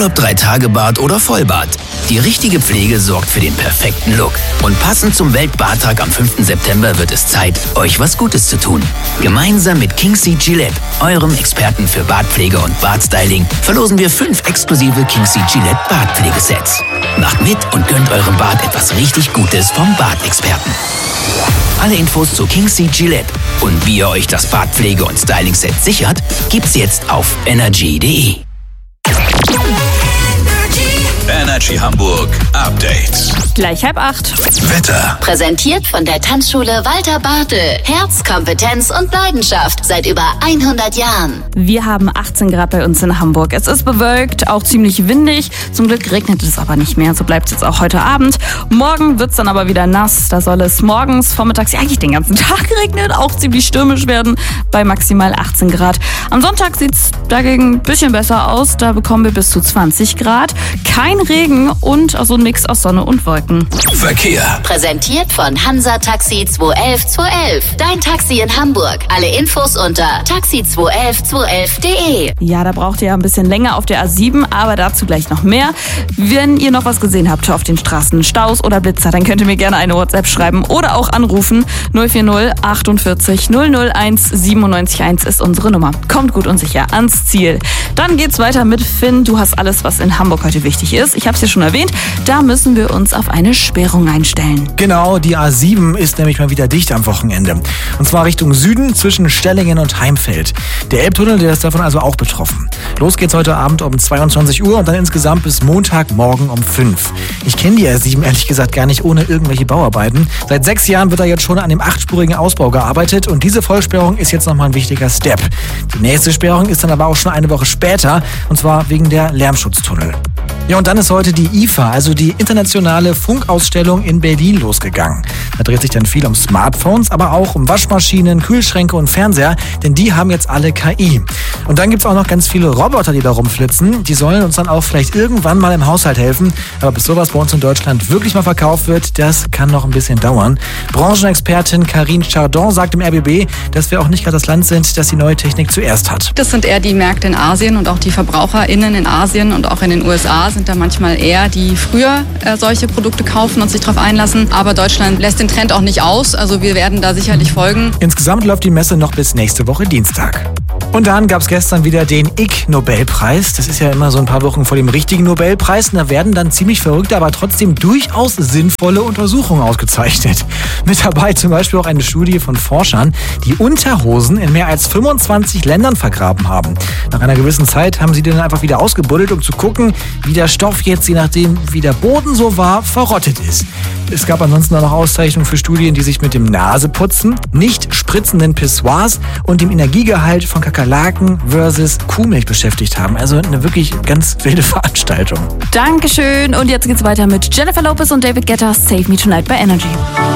Egal ob 3-Tage-Bad oder Vollbad. Die richtige Pflege sorgt für den perfekten Look. Und passend zum Weltbarttag am 5. September wird es Zeit, euch was Gutes zu tun. Gemeinsam mit Kingseed Gillette, eurem Experten für Bartpflege und Bartstyling, verlosen wir 5 exklusive Kingseed Gillette Bartpflegesets. Macht mit und gönnt eurem Bart etwas richtig Gutes vom Bartexperten. Alle Infos zu Kingseed Gillette und wie ihr euch das Bartpflege- und Styling-Set sichert, gibt's jetzt auf energy.de. Energy Hamburg Update. Gleich 7:30. Wetter. Präsentiert von der Tanzschule Walter Bartel. Herz, Kompetenz und Leidenschaft seit über 100 Jahren. Wir haben 18 Grad bei uns in Hamburg. Es ist bewölkt, auch ziemlich windig. Zum Glück regnet es aber nicht mehr. So bleibt es jetzt auch heute Abend. Morgen wird es dann aber wieder nass. Da soll es morgens, vormittags, ja eigentlich den ganzen Tag regnen, auch ziemlich stürmisch werden bei maximal 18 Grad. Am Sonntag sieht es dagegen ein bisschen besser aus. Da bekommen wir bis zu 20 Grad. Kein Regen und so ein Mix aus Sonne und Wolken. Verkehr. Präsentiert von Hansa Taxi 211 211. Dein Taxi in Hamburg. Alle Infos unter taxi211211.de. Ja, da braucht ihr ja ein bisschen länger auf der A7, aber dazu gleich noch mehr. Wenn ihr noch was gesehen habt auf den Straßen, Staus oder Blitzer, dann könnt ihr mir gerne eine WhatsApp schreiben oder auch anrufen. 040 48 001 971 ist unsere Nummer. Kommt gut und sicher ans Ziel. Dann geht's weiter mit Finn. Du hast alles, was in Hamburg heute wichtig ist. Ich habe es ja schon erwähnt, da müssen wir uns auf eine Sperrung einstellen. Genau, die A7 ist nämlich mal wieder dicht am Wochenende. Und zwar Richtung Süden zwischen Stellingen und Heimfeld. Der Elbtunnel, der ist davon also auch betroffen. Los geht's heute Abend um 22 Uhr und dann insgesamt bis Montagmorgen um 5. Ich kenne die A7 ehrlich gesagt gar nicht ohne irgendwelche Bauarbeiten. Seit 6 Jahren wird da jetzt schon an dem 8-spurigen Ausbau gearbeitet und diese Vollsperrung ist jetzt nochmal ein wichtiger Step. Die nächste Sperrung ist dann aber auch schon eine Woche später und zwar wegen der Lärmschutztunnel. Ja, und dann ist heute die IFA, also die internationale Funkausstellung in Berlin, losgegangen. Da dreht sich dann viel um Smartphones, aber auch um Waschmaschinen, Kühlschränke und Fernseher, denn die haben jetzt alle KI. Und dann gibt's auch noch ganz viele Roboter, die da rumflitzen. Die sollen uns dann auch vielleicht irgendwann mal im Haushalt helfen. Aber bis sowas bei uns in Deutschland wirklich mal verkauft wird, das kann noch ein bisschen dauern. Branchenexpertin Karine Chardon sagt im RBB, dass wir auch nicht gerade das Land sind, das die neue Technik zuerst hat. Das sind eher die Märkte in Asien und auch die VerbraucherInnen in Asien und auch in den USA sind da manchmal eher, die früher solche Produkte kaufen und sich darauf einlassen. Aber Deutschland lässt den Trend auch nicht aus. Also wir werden da sicherlich folgen. Insgesamt läuft die Messe noch bis nächste Woche Dienstag. Und dann gab es gestern wieder den Ig-Nobelpreis. Das ist ja immer so ein paar Wochen vor dem richtigen Nobelpreis. Und da werden dann ziemlich verrückte, aber trotzdem durchaus sinnvolle Untersuchungen ausgezeichnet. Mit dabei zum Beispiel auch eine Studie von Forschern, die Unterhosen in mehr als 25 Ländern vergraben haben. Nach einer gewissen Zeit haben sie die dann einfach wieder ausgebuddelt, um zu gucken, wie der Stoff jetzt, je nachdem wie der Boden so war, verrottet ist. Es gab ansonsten auch noch Auszeichnungen für Studien, die sich mit dem Naseputzen, nicht spritzenden Pissoirs und dem Energiegehalt von Kakerlaken versus Kuhmilch beschäftigt haben. Also eine wirklich ganz wilde Veranstaltung. Dankeschön und jetzt geht's weiter mit Jennifer Lopez und David Guetta, Save Me Tonight bei Energy.